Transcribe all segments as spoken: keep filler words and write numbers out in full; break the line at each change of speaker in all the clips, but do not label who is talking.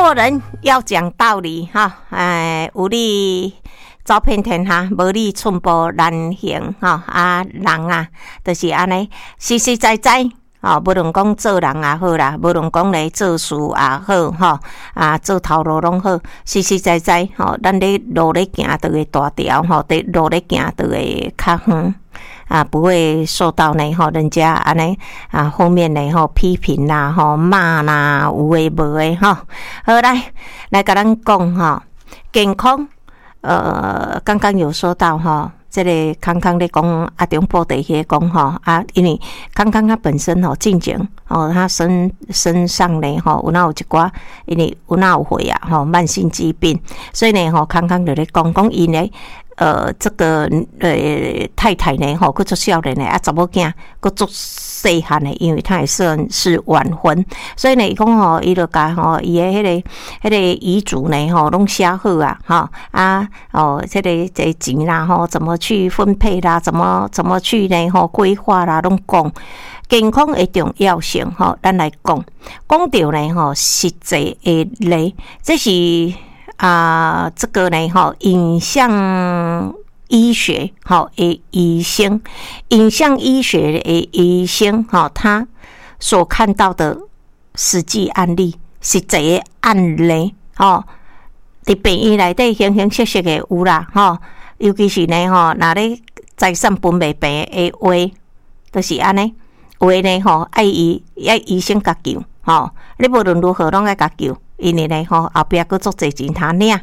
做人要讲道理哈，哎，有理走遍天下，无理寸步难行哈。啊，人啊，就是安尼，实实在在。哦，无论讲做人也好啦，无论讲咧做事也好，吼啊，做头路拢好，实实在在，吼，咱咧路咧行就会大条，吼，伫路咧行就会较远，啊，不会受到呢，吼，人家安尼啊后面呢，吼批评啦，吼骂啦，有诶无诶，吼，好来来甲咱讲吼，健康，呃，刚刚有说到吼。这个康康咧讲啊，中部地区讲吼啊，因为康康他本身吼进前吼，他身身上咧吼有哪有一寡，因为有哪有会啊吼慢性疾病，所以呢吼康康就咧讲讲伊呢。呃，这个呃太太呢，吼，佮做少年呢，啊，查某囝佮做细汉呢，因为他也算是晚婚，所以呢，伊讲吼，伊就甲吼，伊的迄个迄个遗嘱呢，吼，拢写好啊，吼啊，哦，这个这钱啦，吼，怎么去分配啦，怎么怎么去呢，吼，规划啦，拢讲健康的重要性，吼，咱来讲，讲到呢，吼，实际的咧，这是。啊，这个呢，哈，影像医学，哈，诶，医生，影像医学的医生，哈，他所看到的实际案例，实际的案例，哈，伫病院内底形形色色的有啦，哈，尤其是呢，哈，那咧财产分袂平的话，就是安尼，话呢，吼，爱医爱医生甲救，吼，你无论如何拢爱甲救。因为呢，吼后壁佫足侪钱通领，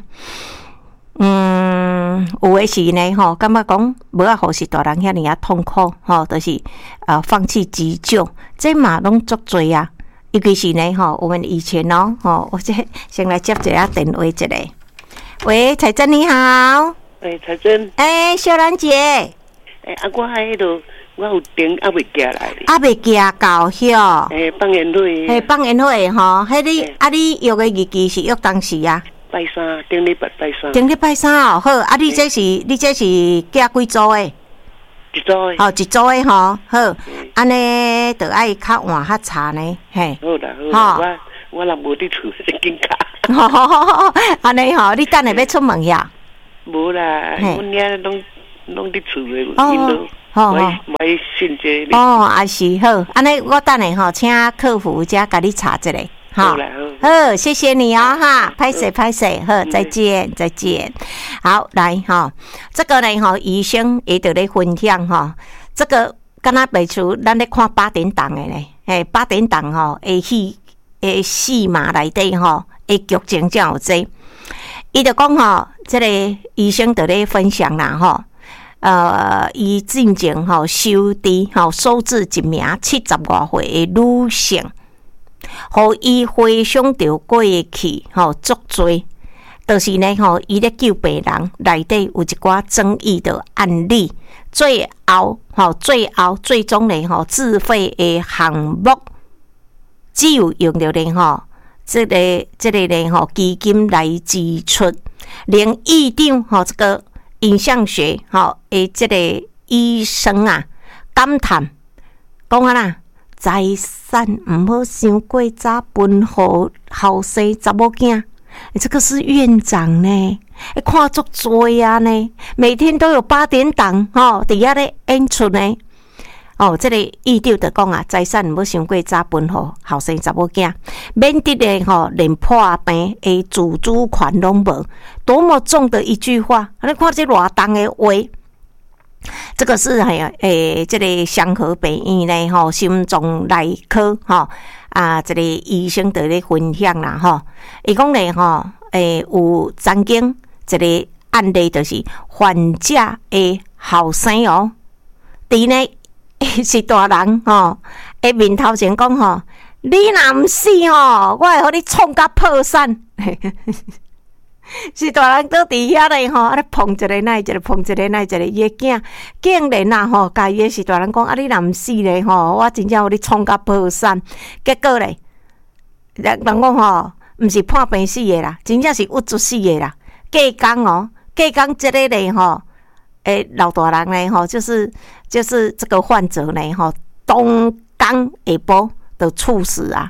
嗯，有诶时呢，吼感觉讲无啊，护士大人遐尼啊痛苦，吼，就是呃放弃急救，这嘛拢足侪啊。尤其是呢，吼我们以前哦，吼我这先来接一下电话一下。喂，彩珍你好。
喂，彩珍。
哎，小兰姐。
哎，啊，我喺度。我有订还未寄来咧，
还未寄到哟。
诶，放烟火。
嘿，放烟火吼，迄你啊，你约的日期是约当时啊？
拜三，顶礼拜拜三。
顶礼拜三哦，好，啊，你这是你这是寄几组诶？
一组诶。
哦，一组诶吼，好，安尼着爱较晚较查呢，嘿。
好啦，好啦，我我若无伫厝，就紧卡。
好好好，安尼吼，你等下要出门呀？
无啦，阮遐拢拢伫厝诶，因都。
好好，
买信这
哦，也是好，安尼我等下吼，请客服家甲你查一下，
好，
好，谢谢你哦，哈，拍摄拍摄，好，再见再见，好，来哈，这个呢哈，医生也得咧分享哈，这个敢若袂出咱咧看八点档的呢，诶，八点档吼，诶戏诶戏码内底吼，诶剧情真有济，伊就讲吼，这个医生得咧分享啦吼。呃，伊进前吼收治吼收治一名七十外岁的女性，互伊回想着过去吼足多，就是呢吼，伊咧救病人内底有一寡争议的案例，最后吼最后最终呢吼自费的项目，只有用着呢吼，这个这个呢吼基金来支出，连院长吼这个。影像学吼诶，这个医生啊，感叹讲啊啦，财产唔好伤过早分互后生查某囝。这个是院长呢，看足多啊呢，每天都有八点档吼，底下咧演出呢。哦，这个院长就讲啊，财产唔好伤过早分互后生查某囝，免得咧吼连破病诶自主权拢无，多么重的一句话！你看这偌重的话，这个是哎呀诶，这个祥和病院呢吼，心脏内科吼啊，这个医生在咧分享啦吼，伊讲咧吼诶有曾经一个案例，就是患者诶后生哦，伫呢。是大人吼，诶面头前讲吼，你若毋死吼，我会互你创甲破产。是大人倒伫遐咧吼，啊咧碰一个那一个，碰一个那一个，伊诶囝竟然啊吼，甲伊诶是大人讲啊，你若毋死咧吼，我真正互你创甲破产。结果咧，人人讲吼，毋是破病死诶啦，真正是郁卒死诶啦。隔工哦，隔工即个咧吼。诶，老大人呢？吼，就是就是这个患者呢？吼，当刚下晡就猝死啊！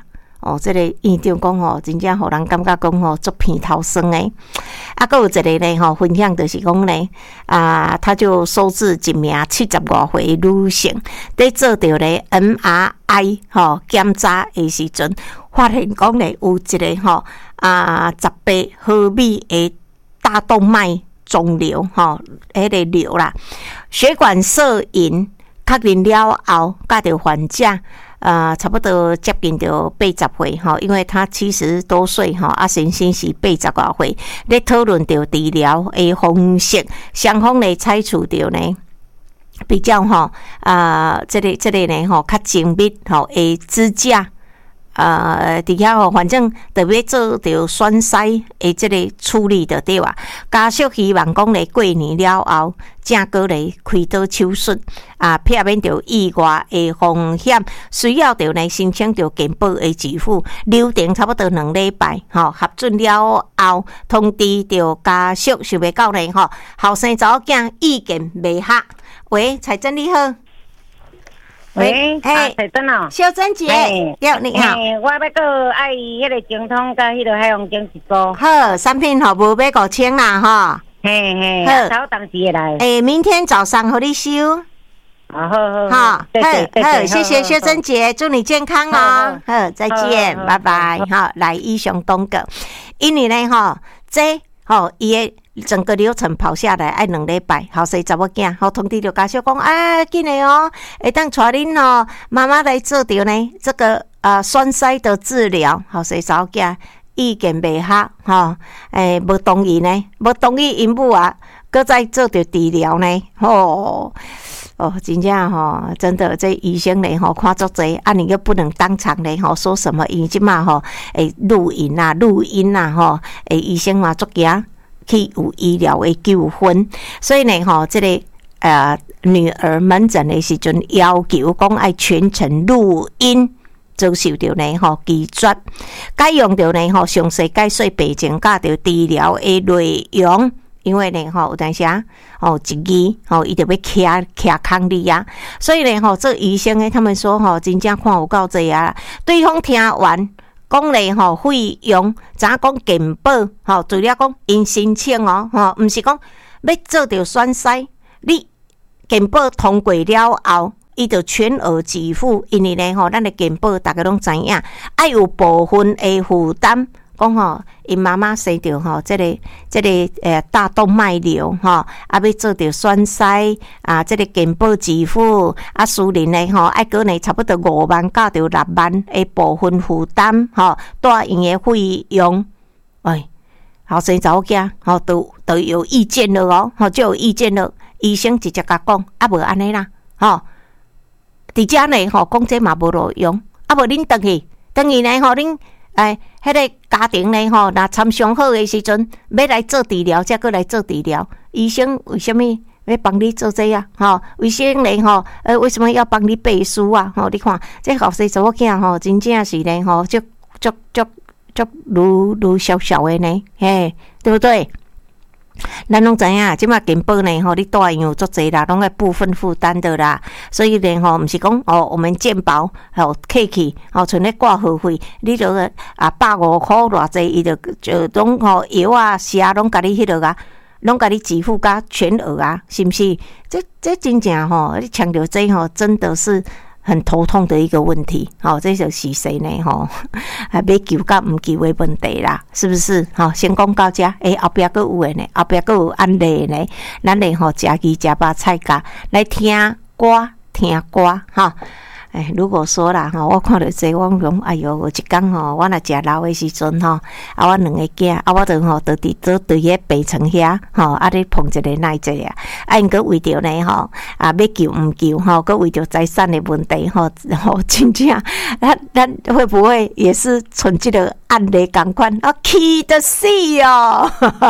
哦，这个院长讲吼，真正互人感觉讲吼，足鼻头酸诶。啊，佮有一个呢吼，分享就是讲呢，啊，他就收治一名七十外岁女性，在做着咧 M R I 吼检查诶时阵，发现讲咧有一个吼啊十八毫米诶大动脉肿瘤吼，迄个瘤啦，血管摄影确认了后，甲着患者。呃，差不多接近到八十岁吼，因为他七十多岁吼，啊，先生是八十外岁，咧讨论到治疗的方式，双方咧采取到呢比较吼啊，这个这个呢吼较精密吼的支架。呃，伫遐吼，反正特别做着栓塞的这个处理的对吧？家属希望讲咧过年了后，正过来开刀手术啊，避免着意外的风险，需要着呢申请着健保的支付，流程差不多两礼拜，吼核准了后，通知着家属想要到呢吼，后生查某囝意见未合。喂，彩珍你好。
喂，啊，彩珍哦，
小珍姐，对，你好。
我要个爱迄个精通甲迄个海洋经一组。
好，产品好无要五千啦，哈。
嘿嘿，好，早当时会来。
诶，明天早上和你收。
好好好，
好，好，谢谢秀珍姐，祝你健康哦。好，再见，拜拜。好，来一雄东哥，因为呢，哈，这吼伊诶。整个流程跑下来爱两礼拜，后生查某囝，好通知着家属讲，啊，紧诶哦，会当带恁哦妈妈来做着呢这个呃栓塞的治疗，后生查某囝意见未合，吼，诶，无同意呢，无同意因母啊，搁再做着治疗呢，吼。哦，真正吼，真的这医生呢吼看足济，啊，你又不能当场呢吼说什么，伊即嘛吼，诶，录音啊，录音啊，吼，诶，医生嘛足惊。去有医疗的纠纷，所以呢，吼，这个呃女儿门诊的时阵要求讲爱全程录音，遭受到呢吼拒绝，该用到呢吼详细解说病情甲着治疗的内容，因为呢吼有当时啊，哦一字吼伊就要徛徛空里啊，所以呢吼这医生呢他们说吼真正看有够济啊，对方听完。讲咧吼，费用怎讲健保吼？除了讲因申请哦，吼，毋是讲要做着栓塞，你健保通过了后，伊就全额支付，因为咧吼，咱的健保大家拢知影，爱有部分的负担。讲吼，因妈妈生着吼，这个这个诶大动脉瘤吼，啊要做着栓塞啊，这个健保支付啊，私人呢吼，爱个呢差不多五万到着六万的部分负担吼，带用的费用，哎，后生查某囝吼都都有意见了哦，吼就有意见了，医生直接甲讲，啊无安尼啦，吼，伫遮呢吼讲这嘛无路用，啊无恁倒去，倒去呢吼恁。哎，迄、那个家庭呢吼，若参详好的时阵，要来做治疗，才过来做治疗。医生为什么要帮你做这样？吼，医生呢吼，呃，为什么要帮你背书啊？吼，你看这后生查某囝吼，真正是呢吼，足足足足如如小小的呢，嘿，对不对？咱拢知影，即马健保呢吼，你带用足济啦，拢个部分负担的啦，所以呢吼，毋是讲哦，我们健保吼客气吼，剩咧挂号费，你著啊百五箍偌济，伊就就拢吼药啊、食啊，拢甲你迄落啊，拢甲你支付甲全额啊，是毋是？这这真正吼，你强调这吼，真的是。很头痛的一个问题，好、哦，这就是谁呢？吼、哦，还要救甲唔救的问题啦，是不是？好、哦，先讲到这，诶、欸，后壁阁有诶呢，后壁阁有案例呢，咱咧吼食鸡食饱菜价来听歌听歌哈。哎，如果说啦哈，我看到这我讲，哎哟，有一天吼，我若食老的时阵吼，啊，我两个囝，啊，我就吼，就伫做对迄病床遐，吼，啊，咧碰一个奈者啊，啊，因个为着呢吼，啊，要救毋救吼，个为着财产的问题吼，吼，真正，咱咱会不会也是存这个案例共款？啊，气得死哦！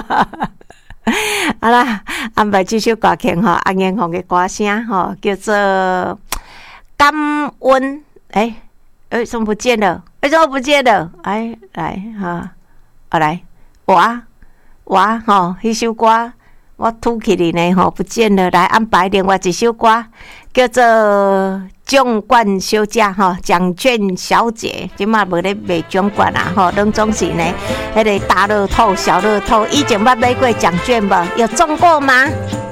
好啦，安排这首歌曲吼，安彦宏的歌声吼，叫做。感恩，哎，为什么不见了？为什么不见了？哎，来哈，啊来，我我哈，迄首歌我吐起你呢吼，不见了。来安排另外一首歌，叫做《奖冠小姐》吼，奖券小姐，即马无咧卖奖冠啊吼，拢总是呢，迄个大乐透、小乐透，以前捌买过奖券无？有中过吗？